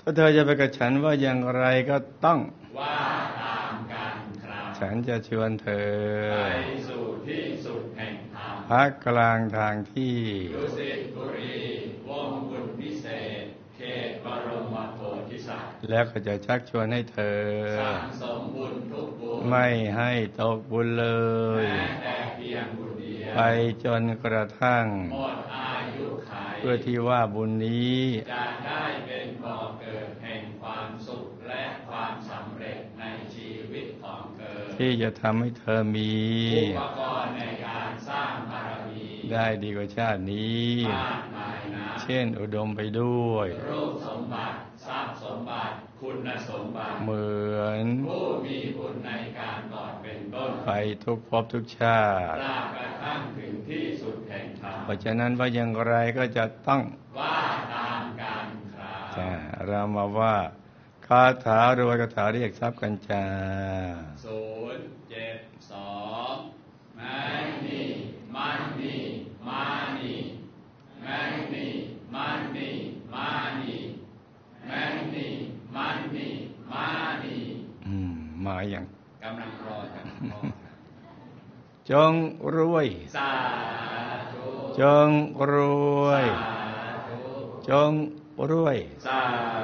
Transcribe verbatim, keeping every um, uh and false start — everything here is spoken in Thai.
ถ้าเธอจะไปกับฉันว่าอย่างไรก็ต้องว่าตามกันครับฉันจะชวนเธอไปสู่ที่สุดแห่งธรรมพักกลางทางที่ดุสิตบุรีวงศ์บุญพิเศษเขตบรมโพธิสัตว์แล้วก็จะชักชวนให้เธอสั่งสมบุญทุกบุญไม่ให้ตกบุญเลยแม้แต่เพียงบุญเดียวไปจนกระทั่งหมดอายุขัยเพื่อที่ว่าบุญนี้จะได้เป็นบ่อเกิดแห่งความสุขและความสำเร็จในชีวิตของเธอที่จะทำให้เธอมีอุปกรณ์ในการสร้างบารมีได้ดีกว่าชาตินี้มากมายนะเช่นอุดมไปด้วยรูปสมบัติทรัพย์สมบัติคุณสมบัติเหมือนผู้มีบุญในการก่อนเป็นต้นไปทุกภพทุกชาติตราบกระทั่งถึงที่สุดแห่งธรรมเพราะฉะนั้นว่าอย่างไรก็จะต้องว่าตามกันครับเรามาว่าคาถารวยคาถาเรียกทรัพย์กันจ้าศูนย์เจ็ดสองแมงนี่มันนี่มานี่แมงนี่มันนี่มานี่แมงนี่มันนี่มานี่อืมมาอย่างกำลังรอกันจงรวยสาธุจงรวยจงรวยสา